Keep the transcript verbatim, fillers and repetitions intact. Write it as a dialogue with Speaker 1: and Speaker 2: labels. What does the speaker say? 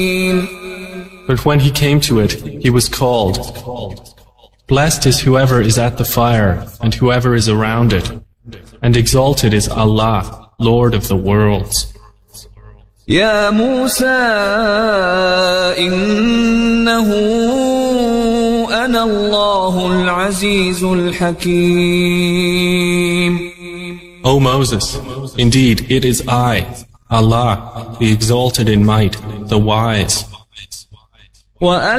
Speaker 1: But when he came to it, he was called. Blessed is whoever is at the fire, and whoever is around it. And exalted is Allah, Lord of the worlds.
Speaker 2: يا موسى إنه أنا الله العزيز الحكيم.
Speaker 1: O Moses, indeed it is I, Allah, the exalted in might, the wise.